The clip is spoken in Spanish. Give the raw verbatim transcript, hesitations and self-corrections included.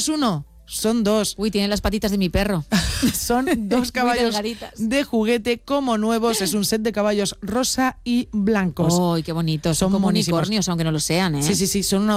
es uno, son dos. Uy, tiene las patitas de mi perro. Son dos caballos de juguete como nuevos. Es un set de caballos rosa y blancos. ¡Uy, qué bonitos! Son, Son como monísimos. unicornios, aunque no lo sean, ¿eh? Sí, sí, sí, son una